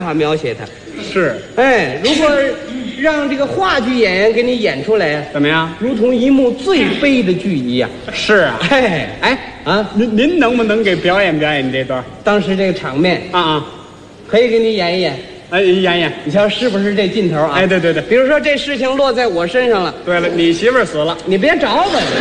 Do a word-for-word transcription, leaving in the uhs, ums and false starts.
法描写它。 是， 哎，如果让这个话剧演员给你演出来， 怎么样？ 如同一幕最悲的剧一样。 是啊， 哎哎啊， 您您能不能给表演表演这段？ 当时这个场面啊啊， 可以给你演一演。 哎，演演， 你瞧是不是这劲头啊？ 哎，对对对。 比如说这事情落在我身上了。 对了，你媳妇儿死了， 你别找我。